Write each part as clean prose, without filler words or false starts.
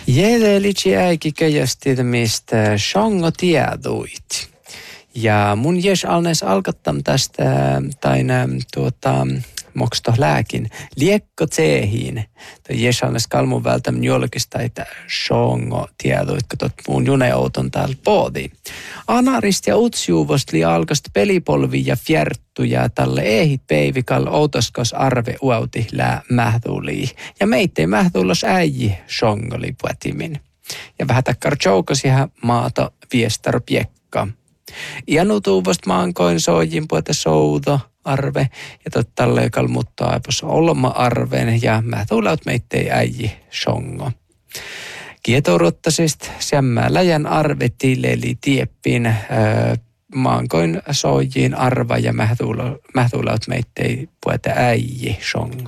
Jädelitsi äiki käjästi mistä shongo tieduit. Ja mun jes alnes alkattam tästä taina moksto lääkin liekko tsehiin. Tai jes alnes kalmun välttäm julkista, että shongo tieduit, kun tot mun juneouton täällä poodi. Anarist ja utsjuuvost li alkast pelipolvi ja fjärttuja tälle ehit peivikal outoskos arve uauti lää mähtuli. Ja meittei mähtulos äiji shongo li puetimin. Ja vähän takkar joukos ihan maata viestar piekka. Ianutuuvast maankoin soojin puolta souto arve ja tottalle kalmuttaa aipos olma arven ja mä tuulaut meittei äiji shongo. Kietorottasist sämmää läjän arve tileli tieppin maankoin soojin arva ja mä tuulaut meittei puolta äiji shongo.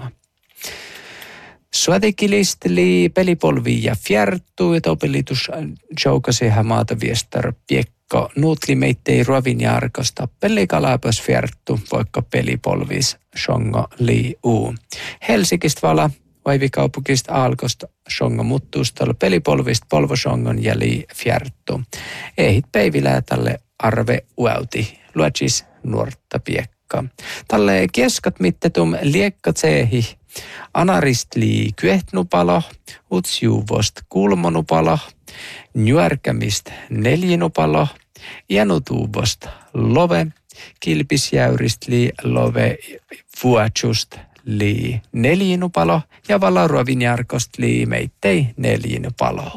Suatikilisteli pelipolvi ja fjärttu ja topelitus joukasihan maata viestar piekka. Nuutli meittei ruovin ja arkosta pelikalapos fjärttu, vaikka pelipolvis shongo li uu. Helsingistä vala, vaivikaupukista alkosta shongo muttuustalla pelipolvista polvoshongon ja li fjärttu. Ehit peivilää tälle arve uauti, luotsis nuorta piekka. Tälle keskat mittetum liekka tsehi. Anarist li kyehtnupalo, utsjuuvost kulmonupalo, nyörkämist neljinupalo, ianutuuvost love, kilpisjäyrist li love vuotsust li neljinupalo ja valaruovinjärkost li meittei neljinupalo.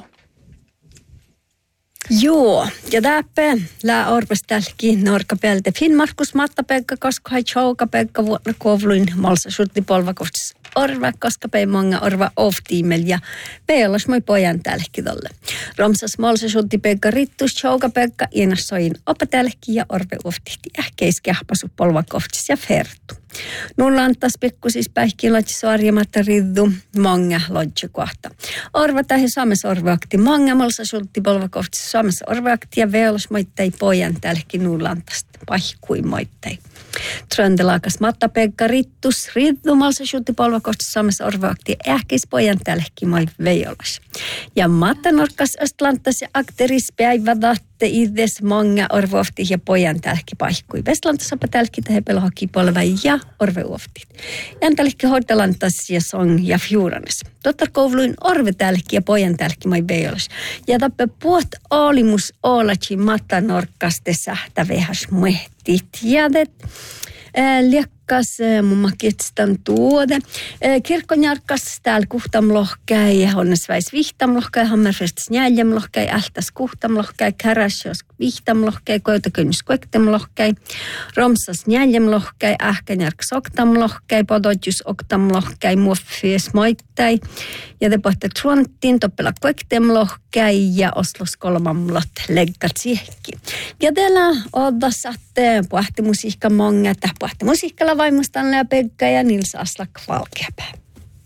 Joo, ja täppä lää orpastälki norkapelte Finnmarkus mattapekka koska hai choukapekka vuonna kovluin malsa sutti polvakohtis orva koska pei monga orva oftiimel ja peolas moi pojan tälki tolle. Romsas malsa sutti pekka rittus choukapekka ienas soin opatälki ja orve oftihti ähkeiskähpasu polvakohtis ja fertu. Nulla antas pekku siis päihkiloitsi suarjamatta riddu monga lodju kohta. Orva tähän Suomessa orvaakti monga malsa sutti polvakohtis Suomessa orvaakti ja veolas moittei pojan tälki nulla antas paihkui moittei. Tröndelaakas mattapekka rittus riddumalsa sutti polvakohtis Suomessa orvaakti ähkeispojan tälki moi veolas. Ja mattanorkas östlantas ja akteris päivädatte itses monga orvoofti ja pojan tälki paihkui. Vestlantasapa tälki tähän pelohaki polva ja orveuoftit. Jän tälki hoitalantas ja song ja fjuranes. Tottar kouluin orve tälki ja pojan tälki moi veolas. Ja tappe puot olimus oolachi mattanorkaste sähtä vehas muehtit. Jädet liekkas mun maketstan tuode. Kirkkonjarkas täällä kuhtamlohkäi ja onnes väis vihtamlohkäi, hammerfestas njäljemlohkäi, ähtäs kuhtamlohkäi, käräsjos vihtamlohkäi, koitakynnys kuektemlohkäi, romsas njäljemlohkäi, ähkänjarkas oktamlohkäi, podotjus oktamlohkäi, muoffies moittai, ja te pohte truanttiin, toppela kuektemlohkäi ja oslos kolmamlot leggat siehki. Ja teillä odotasatte puhtimusiikka monga, että puhtimusiikkalla vaimustan ja Pekka ja Nils Aslak Valkeapää.